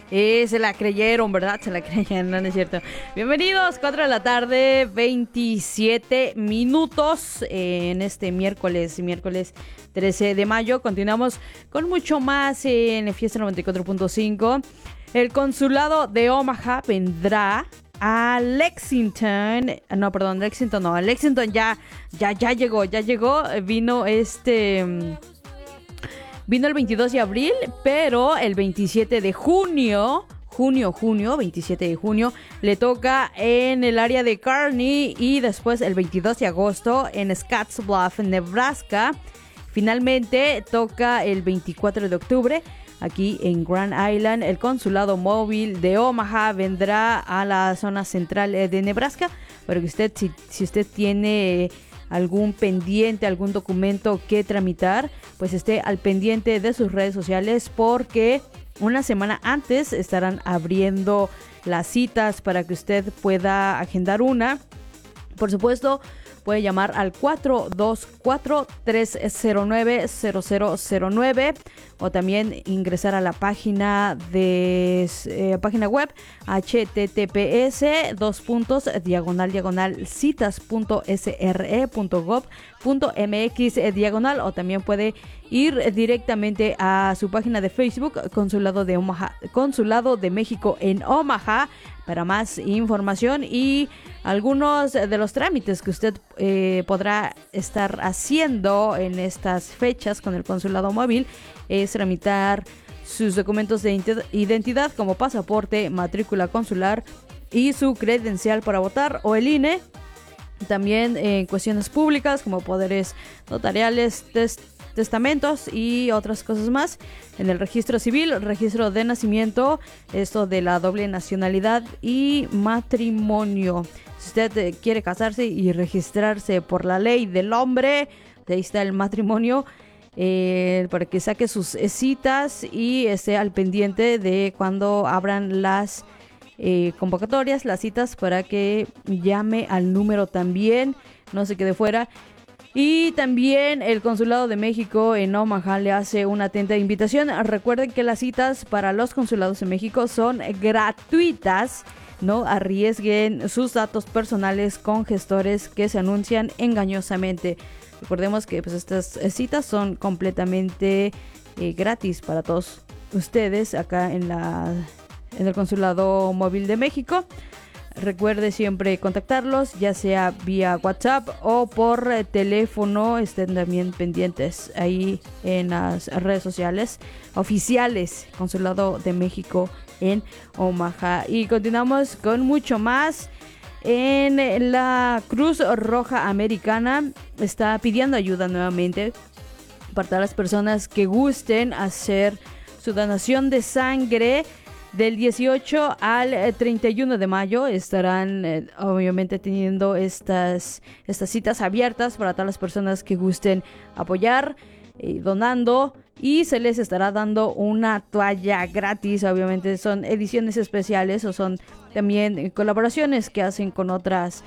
Se la creyeron, ¿verdad? Se la creyeron, no, no es cierto. Bienvenidos, 4 de la tarde, 27 minutos en este miércoles 13 de mayo. Continuamos con mucho más en Fiesta 94.5. El consulado de Omaha vendrá a Lexington. No, perdón, Lexington no. Lexington ya llegó. Vino el 22 de abril, pero el 27 de junio, 27 de junio, le toca en el área de Kearney y después el 22 de agosto en Scottsbluff, Nebraska. Finalmente toca el 24 de octubre aquí en Grand Island. El consulado móvil de Omaha vendrá a la zona central de Nebraska para que usted, si usted tiene algún pendiente, algún documento que tramitar, pues esté al pendiente de sus redes sociales, porque una semana antes estarán abriendo las citas para que usted pueda agendar una. Por supuesto, puede llamar al 424-309-0009 o también ingresar a la página de página web https://citas.sre.gov.mx/ o también puede ir directamente a su página de Facebook, Consulado de Omaha, Consulado de México en Omaha, para más información y algunos de los trámites que usted podrá estar haciendo en estas fechas con el consulado móvil. Es tramitar sus documentos de identidad como pasaporte, matrícula consular y su credencial para votar o el INE. También en cuestiones públicas como poderes notariales, testamentos y otras cosas más. En el registro civil, registro de nacimiento, esto de la doble nacionalidad y matrimonio. Si usted quiere casarse y registrarse por la ley del hombre, ahí está el matrimonio, para que saque sus citas y esté al pendiente de cuando abran las convocatorias, las citas, para que llame al número también, no se quede fuera. Y también el Consulado de México en Omaha le hace una atenta invitación. Recuerden que las citas para los consulados en México son gratuitas. No arriesguen sus datos personales con gestores que se anuncian engañosamente. Recordemos que pues, estas citas son completamente gratis para todos ustedes acá en el Consulado Móvil de México. Recuerde siempre contactarlos, ya sea vía WhatsApp o por teléfono. Estén también pendientes ahí en las redes sociales oficiales, Consulado de México en Omaha. Y continuamos con mucho más. En la Cruz Roja Americana está pidiendo ayuda nuevamente para todas las personas que gusten hacer su donación de sangre. Del 18 al 31 de mayo estarán obviamente teniendo estas citas abiertas para todas las personas que gusten apoyar, donando, y se les estará dando una toalla gratis. Obviamente son ediciones especiales o son también colaboraciones que hacen con otras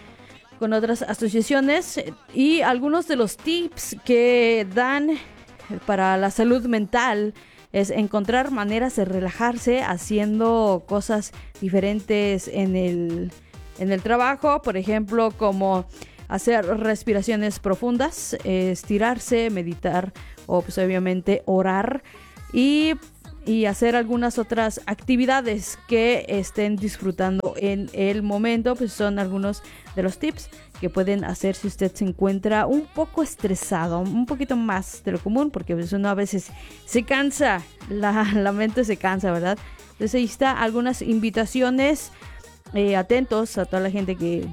asociaciones, y algunos de los tips que dan para la salud mental es encontrar maneras de relajarse haciendo cosas diferentes en el trabajo. Por ejemplo, como hacer respiraciones profundas, estirarse, meditar o pues obviamente orar y hacer algunas otras actividades que estén disfrutando en el momento. Pues son algunos de los tips que pueden hacer si usted se encuentra un poco estresado, un poquito más de lo común, porque pues uno a veces se cansa, la mente se cansa, ¿verdad? Entonces ahí está algunas invitaciones. Atentos a toda la gente que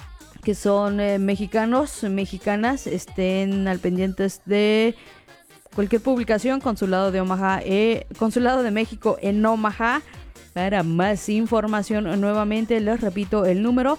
son mexicanos, mexicanas, estén al pendientes de cualquier publicación. Consulado de Omaha, Consulado de México en Omaha. Para más información, nuevamente les repito el número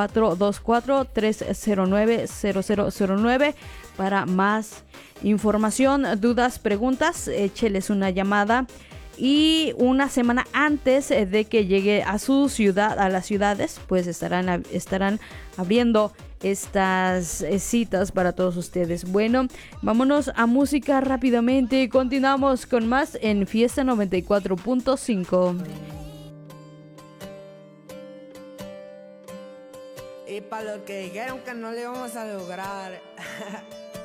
424-309-0009. Para más información, dudas, preguntas, écheles una llamada. Y una semana antes de que llegue a su ciudad, a las ciudades, pues estarán abriendo estas citas para todos ustedes. Bueno, vámonos a música rápidamente. Continuamos con más en Fiesta 94.5. Y para los que dijeron que no le íbamos a lograr,